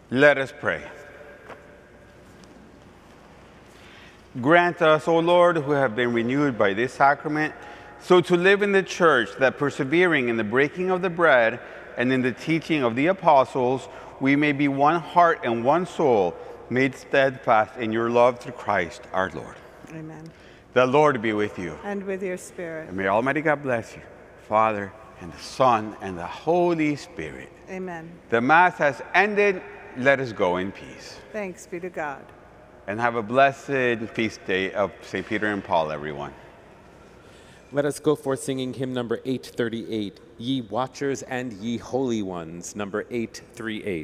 Let us pray. Grant us, O Lord, who have been renewed by this sacrament, so to live in the church that persevering in the breaking of the bread and in the teaching of the apostles, we may be one heart and one soul, made steadfast in your love through Christ our Lord. Amen. The Lord be with you. And with your spirit. And may Almighty God bless you, Father, and the Son, and the Holy Spirit. Amen. The Mass has ended. Let us go in peace. Thanks be to God. And have a blessed feast day of St. Peter and Paul, everyone. Let us go forth singing hymn number 838, Ye Watchers and Ye Holy Ones, number 838.